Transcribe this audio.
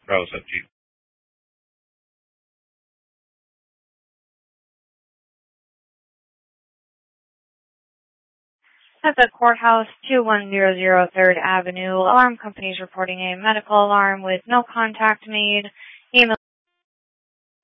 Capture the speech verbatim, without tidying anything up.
Bravo seven G. At the courthouse, two one zero zero third Avenue, alarm companies reporting a medical alarm with no contact made. Email